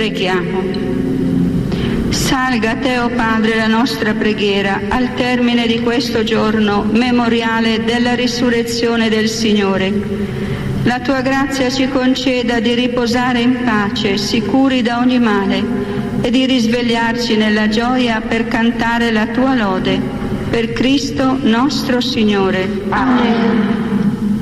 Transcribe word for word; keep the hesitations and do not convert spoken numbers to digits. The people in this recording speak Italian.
preghiamo. Salga a te, o Padre, la nostra preghiera al termine di questo giorno memoriale della risurrezione del Signore. La tua grazia ci conceda di riposare in pace, sicuri da ogni male, e di risvegliarci nella gioia per cantare la tua lode. Per Cristo nostro Signore. Amen.